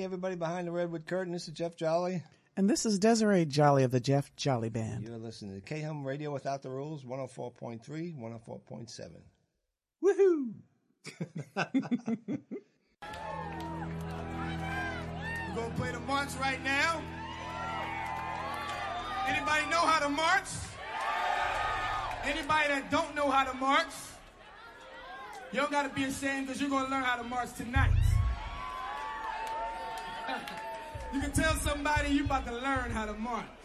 Hey, everybody behind the Redwood Curtain. This is Jeff Jolly. And this is Desiree Jolly of the Jeff Jolly Band. You're listening to KHUM Radio Without the Rules, 104.3, 104.7. Woohoo! We're going to play the march right now. Anybody know how to march? Anybody that don't know how to march? You don't got to be ashamed because you're going to learn how to march tonight. You can tell somebody you're about to learn how to march.